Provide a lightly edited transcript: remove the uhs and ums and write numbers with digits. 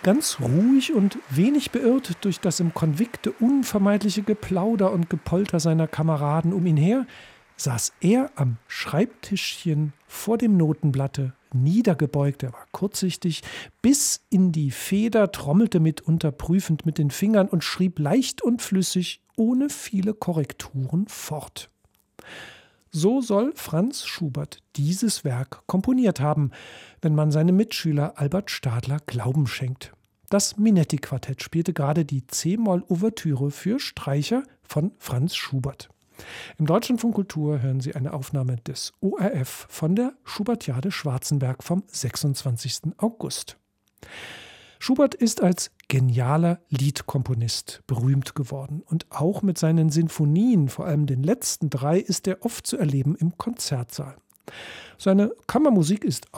Ganz ruhig und wenig beirrt durch das im Konvikte unvermeidliche Geplauder und Gepolter seiner Kameraden um ihn her, saß er am Schreibtischchen vor dem Notenblatte, niedergebeugt, er war kurzsichtig, bis in die Feder, trommelte mitunter prüfend mit den Fingern und schrieb leicht und flüssig, ohne viele Korrekturen fort. So soll Franz Schubert dieses Werk komponiert haben, wenn man seinem Mitschüler Albert Stadler Glauben schenkt. Das Minetti-Quartett spielte gerade die C-Moll-Ouvertüre für Streicher von Franz Schubert. Im Deutschlandfunk Kultur hören Sie eine Aufnahme des ORF von der Schubertiade Schwarzenberg vom 26. August. Schubert ist als genialer Liedkomponist berühmt geworden und auch mit seinen Sinfonien, vor allem den letzten 3, ist er oft zu erleben im Konzertsaal. Seine Kammermusik ist